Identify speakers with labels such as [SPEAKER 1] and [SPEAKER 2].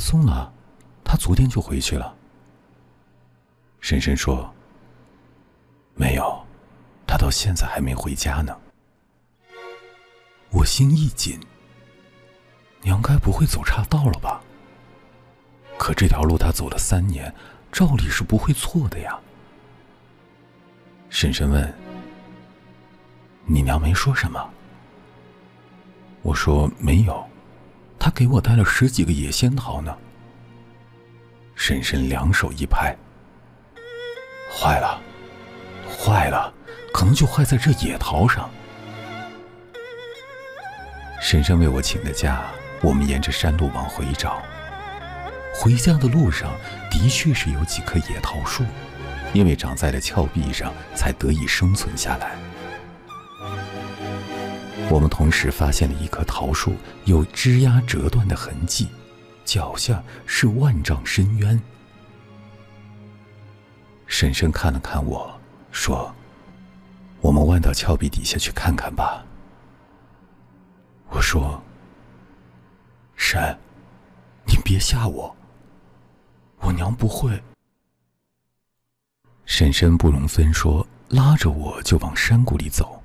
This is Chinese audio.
[SPEAKER 1] 松了，他昨天就回去了。婶婶说：“没有，他到现在还没回家呢。”我心一紧，娘该不会走岔道了吧？可这条路他走了3年，照理是不会错的呀。婶婶问：“你娘没说什么？”我说：“没有，她给我带了10几个野仙桃呢。”婶婶两手一拍：“坏了，坏了，可能就坏在这野桃上。”婶婶为我请的假，我们沿着山路往回找。回家的路上的确是有几棵野桃树，因为长在了峭壁上，才得以生存下来。我们同时发现了一棵桃树有枝桠折断的痕迹，脚下是万丈深渊。婶婶看了看我，说：“我们弯到峭壁底下去看看吧。”我说：“婶，你别吓我，我娘不会。”婶婶不容分说，拉着我就往山谷里走。